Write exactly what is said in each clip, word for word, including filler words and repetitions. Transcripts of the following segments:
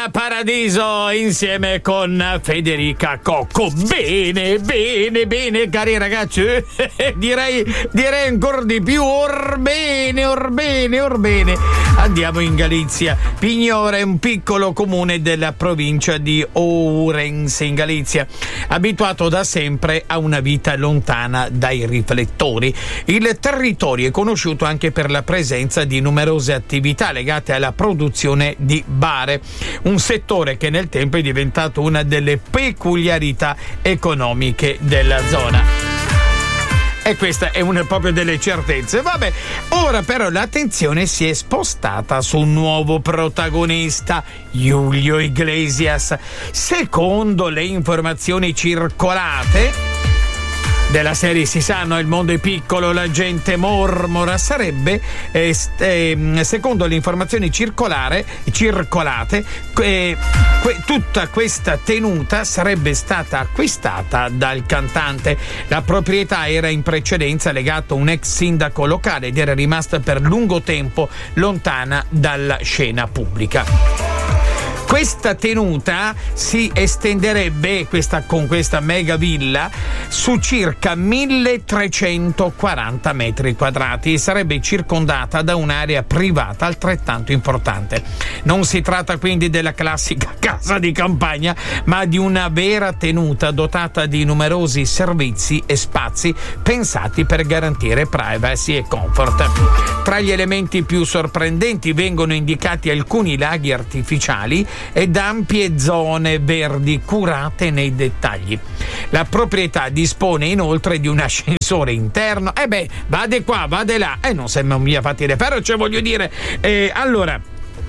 da Paradiso insieme con Federica Cocco. Bene, bene, bene, cari ragazzi. direi, direi ancora di più. Orbene, orbene, orbene. Andiamo in Galizia. Pignora è un piccolo comune della provincia di Ourense, in Galizia, abituato da sempre a una vita lontana dai riflettori. Il territorio è conosciuto anche per la presenza di numerose attività legate alla produzione di bare, un settore che nel tempo è diventato una delle peculiarità economiche della zona. E questa è una proprio delle certezze. Vabbè, ora però l'attenzione si è spostata su un nuovo protagonista, Julio Iglesias. Secondo le informazioni circolate della serie, si sa, no? Il mondo è piccolo, la gente mormora, sarebbe eh, eh, secondo le informazioni circolare, circolate eh, que, tutta questa tenuta sarebbe stata acquistata dal cantante. La proprietà era in precedenza legata a un ex sindaco locale ed era rimasta per lungo tempo lontana dalla scena pubblica. Questa tenuta si estenderebbe, questa, con questa mega villa, su circa milletrecentoquaranta metri quadrati e sarebbe circondata da un'area privata altrettanto importante. Non si tratta quindi della classica casa di campagna, ma di una vera tenuta dotata di numerosi servizi e spazi pensati per garantire privacy e comfort. Tra gli elementi più sorprendenti vengono indicati alcuni laghi artificiali ed ampie zone verdi curate nei dettagli. La proprietà dispone inoltre di un ascensore interno. E eh beh, vade qua, vade là, e eh, non sembra mia fatire, però cioè voglio dire, eh, allora.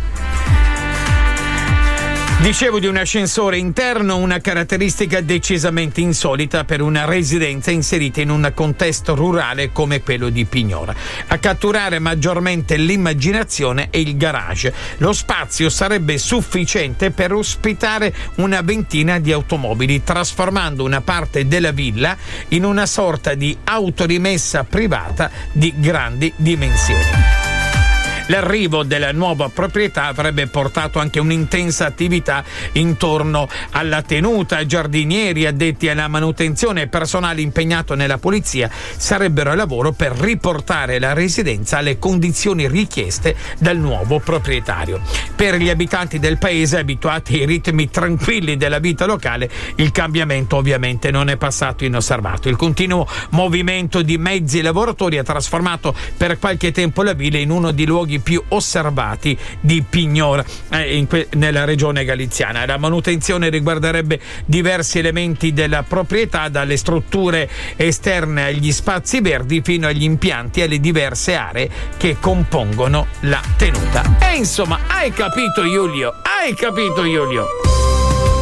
Dicevo di un ascensore interno, una caratteristica decisamente insolita per una residenza inserita in un contesto rurale come quello di Pignora. A catturare maggiormente l'immaginazione è il garage. Lo spazio sarebbe sufficiente per ospitare una ventina di automobili, trasformando una parte della villa in una sorta di autorimessa privata di grandi dimensioni. L'arrivo della nuova proprietà avrebbe portato anche un'intensa attività intorno alla tenuta. Giardinieri addetti alla manutenzione e personale impegnato nella pulizia sarebbero a lavoro per riportare la residenza alle condizioni richieste dal nuovo proprietario. Per gli abitanti del paese, abituati ai ritmi tranquilli della vita locale, il cambiamento ovviamente non è passato inosservato. Il continuo movimento di mezzi e lavoratori ha trasformato per qualche tempo la villa in uno dei luoghi più osservati di Pignora, eh, in que- nella regione galiziana. La manutenzione riguarderebbe diversi elementi della proprietà, dalle strutture esterne agli spazi verdi fino agli impianti e alle diverse aree che compongono la tenuta. E insomma, hai capito Giulio? Hai capito Giulio?